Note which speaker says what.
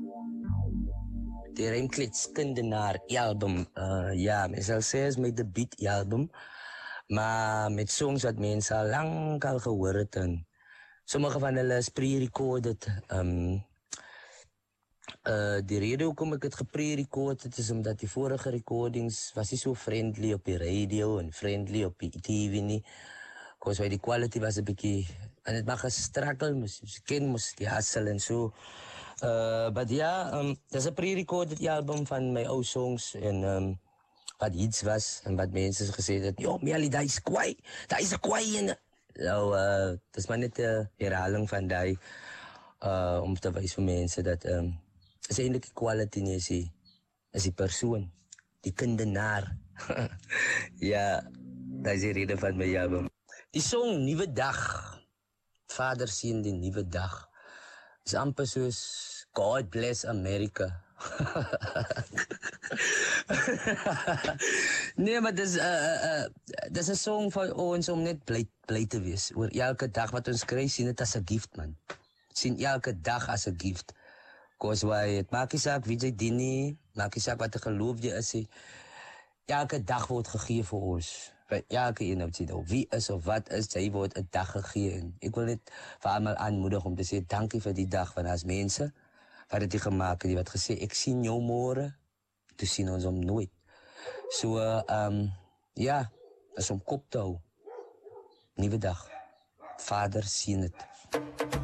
Speaker 1: Die Remklets Kundenaar album, ja, mens sal sê is my debuut album, maar met songs wat mense al lang al gehoor het en sommige van hulle is pre-recorded. Die rede hoekom ek het gepre-record het is omdat die vorige recordings was nie so friendly op die radio en friendly op die TV nie. Because die quality was 'n bietjie en het maar gestruggle, moes ken moes die hustle en so. But ja, dis 'n pre-recorded album van my ou songs en wat hits was en wat mense gesê het, "Jo, Melly, daai is kwaai. Daai is 'n kwaai en nou dis maar net 'n herhaling van daai om te wys vir mense dat is eintlik die quality nie is die persoon, die kundenaar. Ja, daai is die rede van my album. Die song Nuwe Dag, Vader sien die nuwe dag, is amper soos God bless America. Nee, maar dis 'n song vir ons om net bly te wees oor elke dag wat ons kry, sien dit as 'n gift, man. Sien elke dag as 'n gift. Cause why, het maak nie saak wie jy dien nie, maak nie saak wat 'n geloof jy is nie. Elke dag word gegee vir ons. Vir elke een wat jy nou wie is of wat is, jy word 'n dag gegee. En ek wil net vir almal aanmoedig om te sê dankie vir die dag, want daar's mense wat dit gemaak het, die wat gesê ek sien jou môre, toe sien ons hom nooit. So ja, is om kop te hou. Nuwe dag. Vader sien dit.